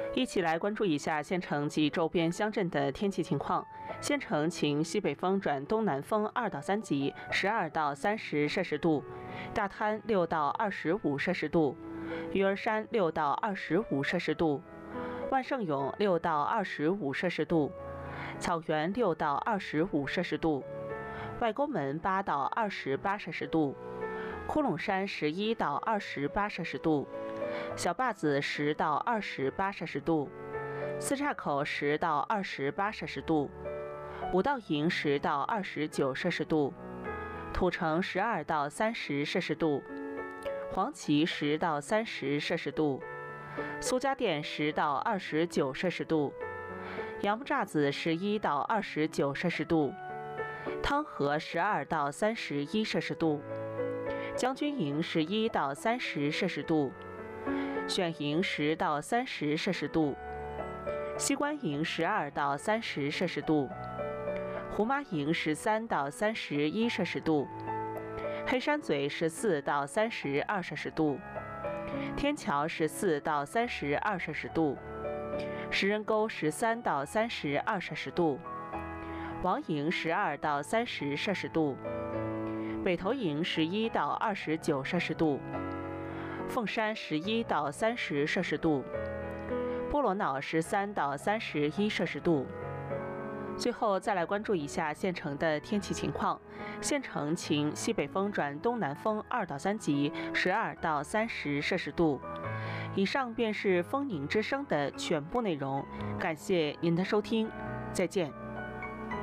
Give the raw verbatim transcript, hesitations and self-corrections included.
一起来关注一下县城及周边乡镇的天气情况。县城晴，西北风转东南风二到三级，十二到三十摄氏度；大滩六到二十五摄氏度；鱼儿山六到二十五摄氏度；万盛涌六到二十五摄氏度；草原六到二十五摄氏度；外沟门八到二十八摄氏度；窟窿山十一到二十八摄氏度；小坝子十到二十八摄氏度，四岔口十到二十八摄氏度，五道营十到二十九摄氏度，土城十二到三十摄氏度，黄岐十到三十摄氏度，苏家店十到二十九摄氏度，杨木栅子十一到二十九摄氏度，汤河十二到三十一摄氏度，将军营十一到三十摄氏度，选营十到三十摄氏度，西关营十二到三十摄氏度，胡麻营十三到三十一摄氏度，黑山嘴十四到三十二摄氏度，天桥十四到三十二摄氏度，石人沟十三到三十二摄氏度，王营十二到三十摄氏度，北头营十一到二十九摄氏度，凤山十一到三十摄氏度，波罗瑙十三到三十一摄氏度。最后再来关注一下县城的天气情况。县城晴，西北风转东南风二到三级，十二到三十摄氏度。以上便是风宁之声的全部内容，感谢您的收听，再见。